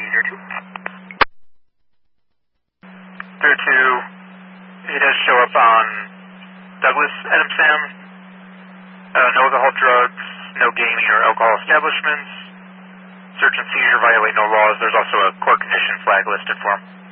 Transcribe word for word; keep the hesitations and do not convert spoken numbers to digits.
zero two. zero two, he does show up on Douglas, Adam Sam. Uh, no alcohol drugs, no gaming or alcohol establishments. Search and seizure violate no laws. There's also a court condition flag listed for him.